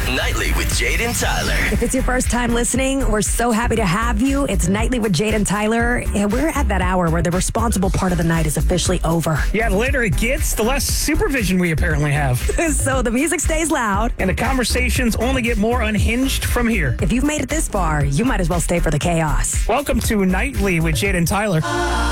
Nightly with Jade and Tyler. If it's your first time listening, we're so happy to have you. It's Nightly with Jade and Tyler, and we're at that hour where the responsible part of the night is officially over. Yeah, the later it gets, the less supervision we apparently have. So the music stays loud. And the conversations only get more unhinged from here. If you've made it this far, you might as well stay for the chaos. Welcome to Nightly with Jade and Tyler.